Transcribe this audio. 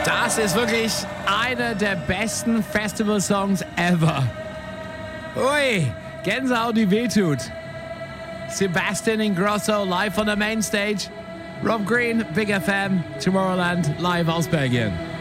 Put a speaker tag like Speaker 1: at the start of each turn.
Speaker 1: Das ist wirklich einer der besten Festival-Songs ever. Ui, Gänsehaut, die wehtut. Sebastian Ingrosso live on the main stage. Rob Green, Big FM, Tomorrowland live aus Belgien.